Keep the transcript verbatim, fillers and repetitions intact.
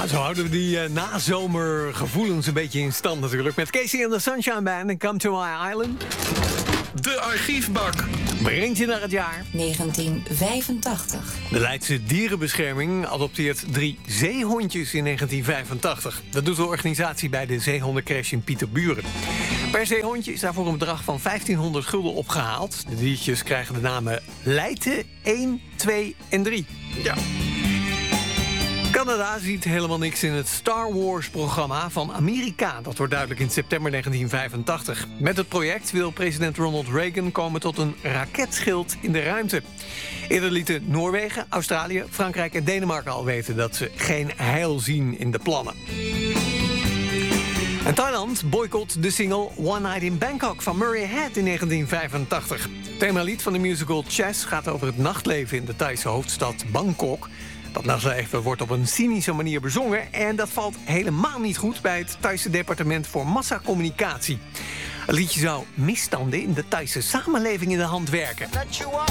Ja, zo houden we die uh, nazomergevoelens een beetje in stand natuurlijk. Met Casey and the Sunshine Band en Come to My Island. De archiefbak brengt je naar het jaar negentien vijfentachtig. De Leidse Dierenbescherming adopteert drie zeehondjes in negentien vijfentachtig. Dat doet de organisatie bij de zeehondencrash in Pieterburen. Per zeehondje is daarvoor een bedrag van vijftienhonderd gulden opgehaald. De diertjes krijgen de namen Leite, één, twee en drie. Ja. Canada ziet helemaal niks in het Star Wars-programma van Amerika. Dat wordt duidelijk in september negentien vijfentachtig. Met het project wil president Ronald Reagan komen tot een raketschild in de ruimte. Eerder lieten Noorwegen, Australië, Frankrijk en Denemarken al weten dat ze geen heil zien in de plannen. En Thailand boycott de single One Night in Bangkok van Murray Head in negentien vijfentachtig. Het themalied van de musical Chess gaat over het nachtleven in de Thaise hoofdstad Bangkok. Dat nachtleven wordt op een cynische manier bezongen en dat valt helemaal niet goed bij het Thaise departement voor massacommunicatie. Het liedje zou misstanden in de Thaise samenleving in de hand werken.